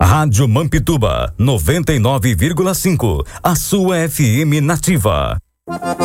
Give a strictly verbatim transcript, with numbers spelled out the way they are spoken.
Rádio Mampituba, noventa e nove vírgula cinco, a sua F M nativa.